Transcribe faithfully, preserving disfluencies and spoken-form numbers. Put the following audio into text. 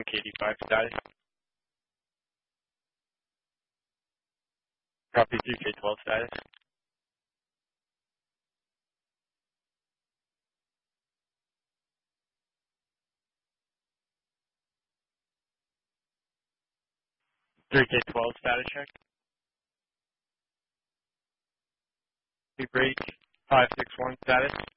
K D five status. Copy two K twelve status. three K twelve status check. We break five six one status.